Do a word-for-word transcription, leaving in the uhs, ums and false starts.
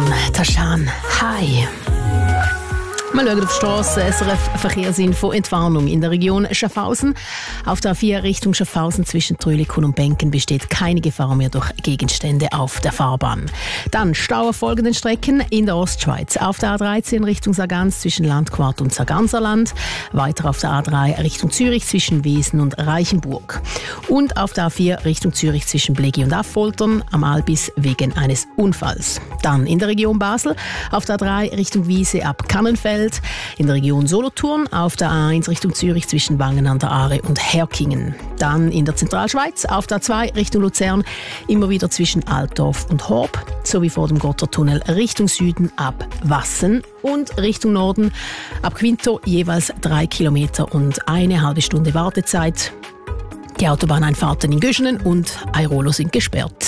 Autobahn. Taschan, hi. Wir schauen auf die Strasse. S R F-Verkehrsinfo, Entwarnung in der Region Schaffhausen. Auf der A vier Richtung Schaffhausen zwischen Trülikon und Benken besteht keine Gefahr mehr durch Gegenstände auf der Fahrbahn. Dann Stau auf folgenden Strecken in der Ostschweiz. Auf der A dreizehn Richtung Sargans zwischen Landquart und Sarganserland. Weiter auf der A drei Richtung Zürich zwischen Wesen und Reichenburg. Und auf der A vier Richtung Zürich zwischen Blegi und Affoltern am Albis wegen eines Unfalls. Dann in der Region Basel auf der A drei Richtung Wiese ab Kannenfeld. In der Region Solothurn auf der A eins Richtung Zürich zwischen Wangen an der Aare und Herkingen. Dann in der Zentralschweiz auf der A zwei Richtung Luzern immer wieder zwischen Altdorf und Horb sowie vor dem Gotthardtunnel Richtung Süden ab Wassen und Richtung Norden ab Quinto jeweils drei Kilometer und eine halbe Stunde Wartezeit. Die Autobahneinfahrten in Göschenen und Airolo sind gesperrt.